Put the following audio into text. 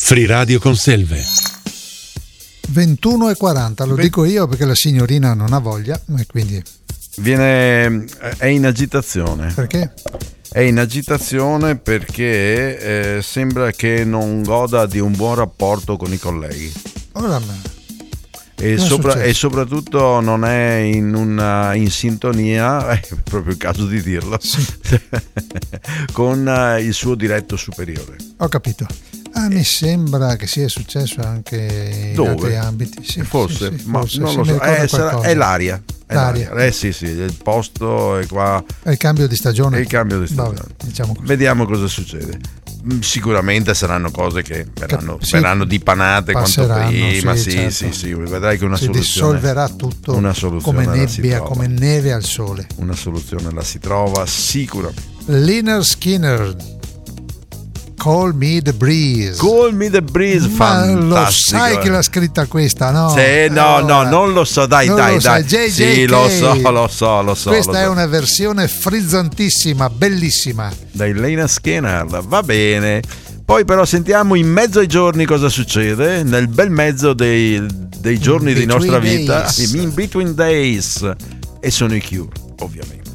Free Radio Conselve. 21:40, lo dico io perché la signorina non ha voglia e quindi è in agitazione. Perché? È in agitazione perché sembra che non goda di un buon rapporto con i colleghi. Ora E soprattutto non è in sintonia, è proprio il caso di dirlo, sì. con il suo diretto superiore. Ho capito. Mi sembra che sia successo anche in altri ambiti. Sì, forse, sì, ma forse, non lo so. È l'aria. Sì, il posto è qua. È il cambio di stagione. Vabbè, diciamo così. Vediamo cosa succede. Sicuramente saranno cose che verranno dipanate quanto prima. Sì, vedrai che una si soluzione dissolverà tutto come nebbia, come neve al sole. Una soluzione la si trova sicuramente. Lynyrd Skynyrd, Call Me the Breeze. Call Me the Breeze, fantastico. Lo sai che l'ha scritta questa, no? Sì, no, non lo so, dai. Sì, lo so. Questa è una versione frizzantissima, bellissima. Dai Lynyrd Skynyrd, va bene. Poi però sentiamo in mezzo ai giorni cosa succede, nel bel mezzo dei giorni di nostra vita, in between days, e sono i Cure, ovviamente.